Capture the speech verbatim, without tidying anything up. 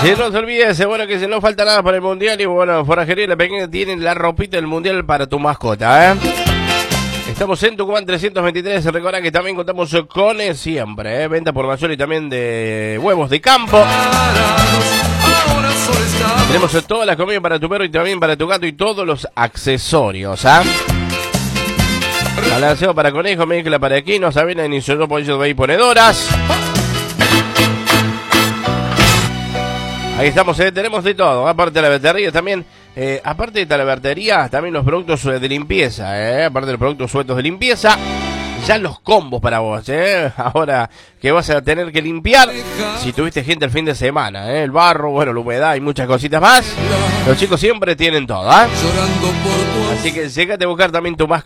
Si no se olvide, bueno, que si no falta nada para el mundial. Y bueno, Forrajería La Pequeña tienen la ropita del mundial para tu mascota, ¿eh? Estamos en Tucumán trescientos veintitrés. Recuerda que también contamos con eh, siempre, ¿eh? Venta por mayor y también de huevos de campo. Tenemos eh, todas las comidas para tu perro y también para tu gato y todos los accesorios, ¿ah? ¿eh? Balanceo para conejo, mezcla para equinos, avena, inicio, pollo de y ponedoras. Ahí estamos, eh, tenemos de todo, aparte de la vertería también, eh, aparte de la vertería, también los productos de limpieza, eh, aparte de los productos sueltos de limpieza, ya los combos para vos, eh, ahora que vas a tener que limpiar, si tuviste gente el fin de semana, eh, el barro, bueno, la humedad y muchas cositas más, los chicos siempre tienen todo, ¿eh? Así que llegate a buscar también tu mascota.